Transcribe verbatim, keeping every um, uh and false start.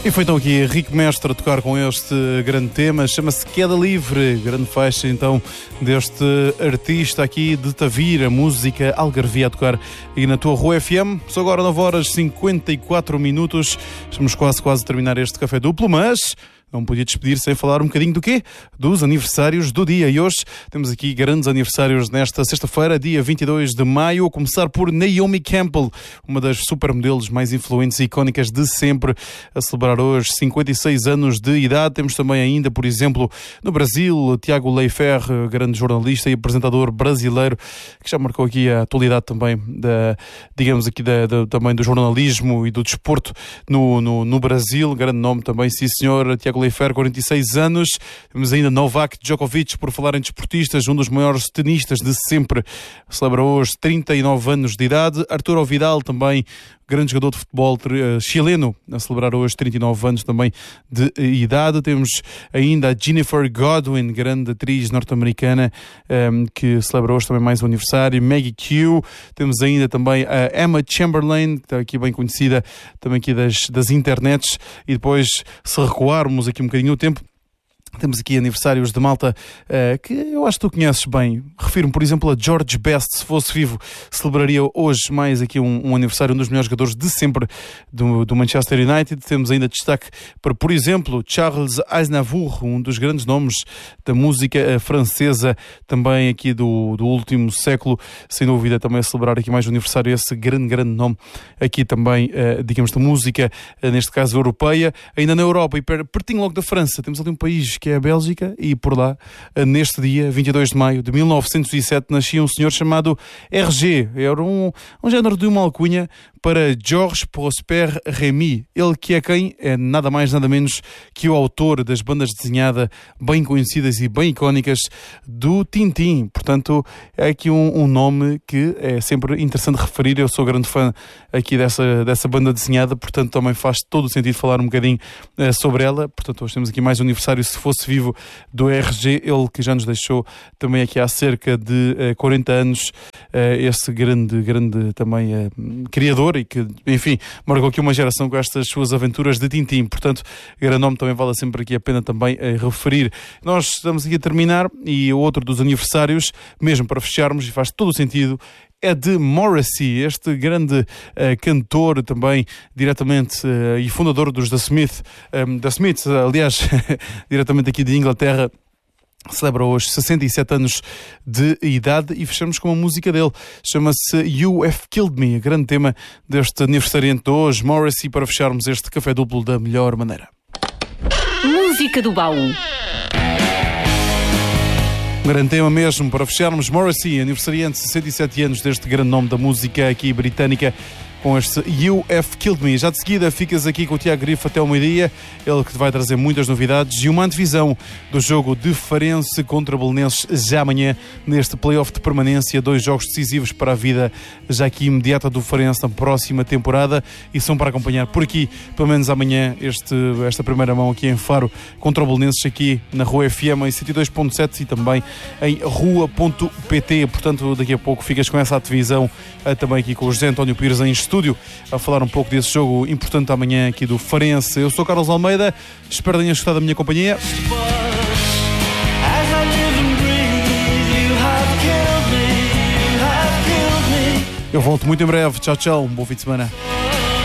E foi então aqui Rico Mestre a tocar com este grande tema, chama-se Queda Livre, grande faixa então deste artista aqui de Tavira, música algarvia a tocar aí na tua Rua F M. São agora nove horas e cinquenta e quatro minutos, estamos quase quase a terminar este café duplo, mas não podia despedir sem falar um bocadinho do quê? Dos aniversários do dia. E hoje temos aqui grandes aniversários nesta sexta-feira, dia vinte e dois de maio, a começar por Naomi Campbell, uma das supermodelos mais influentes e icónicas de sempre, a celebrar hoje cinquenta e seis anos de idade. Temos também ainda, por exemplo, no Brasil, Tiago Leifer, grande jornalista e apresentador brasileiro, que já marcou aqui a atualidade também, da, digamos aqui, da, da, também do jornalismo e do desporto no, no, no Brasil. Grande nome também, sim senhor, Tiago Leifer, quarenta e seis anos. Temos ainda Novak Djokovic, por falar em desportistas, um dos maiores tenistas de sempre, celebra hoje trinta e nove anos de idade. Arturo Vidal, também grande jogador de futebol chileno, a celebrar hoje trinta e nove anos também de idade. Temos ainda a Ginnifer Godwin, grande atriz norte-americana, um, que celebra hoje também mais um aniversário. Maggie Q. Temos ainda também a Emma Chamberlain, que está aqui bem conhecida também aqui das, das internets. E depois, se recuarmos aqui um bocadinho o tempo, temos aqui aniversários de malta uh, que eu acho que tu conheces bem. Refiro-me, por exemplo, a George Best. Se fosse vivo, celebraria hoje mais aqui um, um aniversário, um dos melhores jogadores de sempre do, do Manchester United. Temos ainda destaque para, por exemplo, Charles Aznavour, um dos grandes nomes da música francesa, também aqui do, do último século. Sem dúvida, também a celebrar aqui mais um aniversário, esse grande, grande nome aqui também, uh, digamos, da música, uh, neste caso europeia. Ainda na Europa, e pertinho logo da França, temos ali um país que é a Bélgica, e por lá, neste dia, vinte e dois de maio de mil novecentos e sete, nascia um senhor chamado R G. Era um, um género de uma alcunha para Georges Prosper Rémy. Ele que é quem? É nada mais, nada menos que o autor das bandas desenhadas bem conhecidas e bem icónicas do Tintin. Portanto, é aqui um, um nome que é sempre interessante referir. Eu sou grande fã aqui dessa, dessa banda desenhada, portanto também faz todo o sentido falar um bocadinho uh, sobre ela. Portanto, hoje temos aqui mais um aniversário, se fosse vivo, do R G, ele que já nos deixou também aqui há cerca de uh, quarenta anos, uh, esse grande, grande também uh, criador, e que, enfim, marcou aqui uma geração com estas suas aventuras de Tintin. Portanto, grande nome, também vale sempre aqui a pena também uh, referir. Nós estamos aqui a terminar, e o outro dos aniversários, mesmo para fecharmos, e faz todo o sentido, é de Morrissey, este grande uh, cantor também, diretamente, uh, e fundador dos The Smith, um, The Smiths, aliás, diretamente aqui de Inglaterra. Celebra hoje sessenta e sete anos de idade, e fechamos com a música dele. Chama-se You Have Killed Me, grande tema deste aniversariante de hoje, Morrissey, para fecharmos este café duplo da melhor maneira. Música do baú. Um grande tema mesmo para fecharmos. Morrissey, aniversariante, sessenta e sete anos deste grande nome da música aqui britânica, com este You Have Killed Me. Já de seguida ficas aqui com o Tiago Grifo até o meio-dia, ele que te vai trazer muitas novidades e uma antevisão do jogo de Farense contra Belenenses já amanhã, neste play-off de permanência, dois jogos decisivos para a vida já aqui imediata do Farense na próxima temporada, e são para acompanhar por aqui, pelo menos amanhã, este, esta primeira mão aqui em Faro contra o Belenenses, aqui na Rua F M em cento e dois ponto sete e também em rua ponto pt. Portanto, daqui a pouco ficas com essa antevisão, também aqui com o José António Pires em estúdio, a falar um pouco desse jogo importante amanhã aqui do Farense. Eu sou Carlos Almeida, espero que tenhas gostado da minha companhia. Eu volto muito em breve. Tchau, tchau, um bom fim de semana.